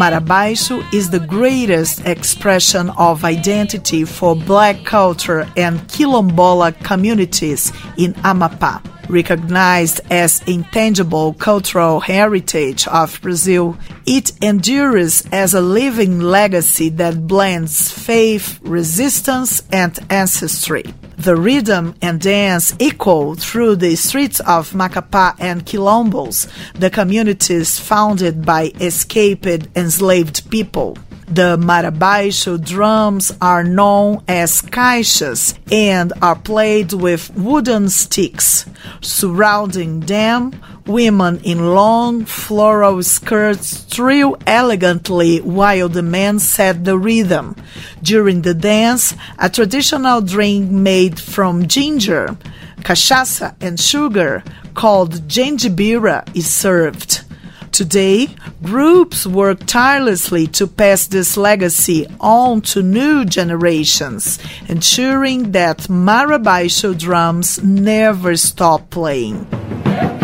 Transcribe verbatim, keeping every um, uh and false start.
Marabaixo is the greatest expression of identity for Black culture and Quilombola communities in Amapá. Recognized as intangible cultural heritage of Brazil, it endures as a living legacy that blends faith, resistance, and ancestry. The rhythm and dance echo through the streets of Macapá and Quilombos, the communities founded by escaped enslaved people. The Marabaixo drums are known as caixas and are played with wooden sticks. Surrounding them, women in long floral skirts trill elegantly while the men set the rhythm. During the dance, a traditional drink made from ginger, cachaça, and sugar called gengibira is served. Today, groups work tirelessly to pass this legacy on to new generations, ensuring that Marabaixo drums never stop playing.